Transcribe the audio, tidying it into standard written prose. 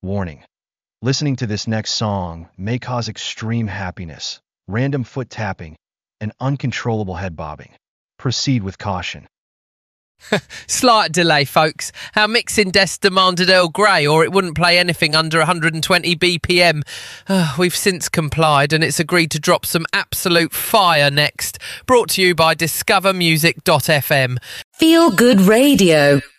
Warning. Listening to this next song may cause extreme happiness, random foot tapping, and uncontrollable head bobbing. Proceed with caution. Slight delay, folks. Our mixing desk demanded Earl Grey, or it wouldn't play anything under 120 BPM. We've since complied, and it's agreed to drop some absolute fire next. Brought to you by discovermusic.fm. Feel Good Radio.